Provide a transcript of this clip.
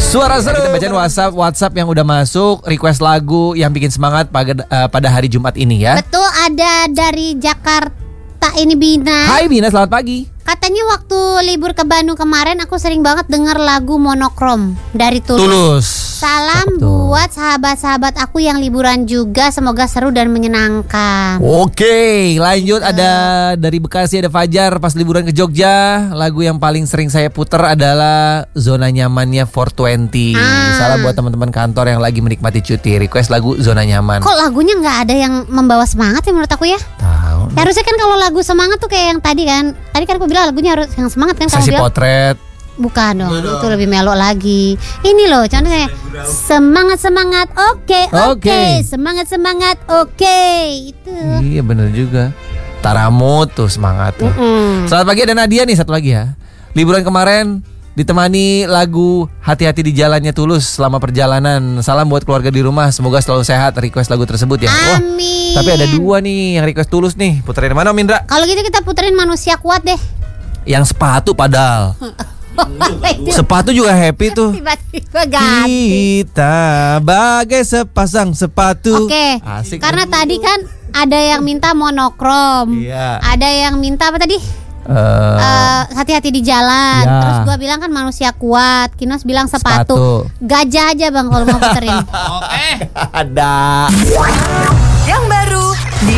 Suara seru. Kita bacain WhatsApp yang udah masuk, request lagu yang bikin semangat pada hari Jumat ini ya. Betul, ada dari Jakarta ini Bina. Hai Bina, selamat pagi. Katanya waktu libur ke Bandung kemarin aku sering banget denger lagu Monokrom dari Tulus. Tulus. Salam buat sahabat-sahabat aku yang liburan juga, semoga seru dan menyenangkan. Oke, lanjut ada dari Bekasi, ada Fajar pas liburan ke Jogja. Lagu yang paling sering saya puter adalah Zona Nyamannya 420. Salam buat teman-teman kantor yang lagi menikmati cuti. Request lagu Zona Nyaman. Kok lagunya nggak ada yang membawa semangat ya menurut aku ya? Tahu. Ya, harusnya kan kalau lagu semangat tuh kayak yang tadi kan. Tadi kan aku bilang lagunya harus yang semangat kan. Sesi potret. Bukan dong, itu lebih melok lagi. Ini loh, contohnya semangat, oke. Semangat, oke. Itu. Iya bener juga. Taramut tuh semangat tuh. Selamat pagi, ada Nadia nih satu lagi ya. Liburan kemarin ditemani lagu Hati-hati di Jalannya Tulus selama perjalanan. Salam buat keluarga di rumah, semoga selalu sehat. Request lagu tersebut ya. Amin. Tapi ada dua nih yang request Tulus nih. Puterin mana Om Indra? Kalau gitu kita puterin Manusia Kuat deh. Yang sepatu padahal. Sepatu juga happy tuh. Tiba-tiba ganti. Kita bagai sepasang sepatu. Oke. Asik. Karena tadi kan ada yang minta Monokrom. Iya. Ada yang minta apa tadi? Hati-hati di jalan. Ya. Terus gua bilang kan Manusia Kuat. Kinos bilang sepatu. Gajah aja bang kalau mau puterin. Ada. Yang baru